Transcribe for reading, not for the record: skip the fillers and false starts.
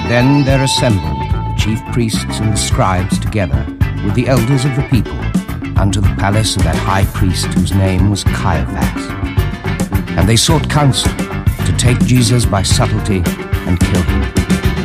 Then there assembled the chief priests and the scribes together with the elders of the people unto the palace of that high priest whose name was Caiaphas. And they sought counsel to take Jesus by subtlety and kill him.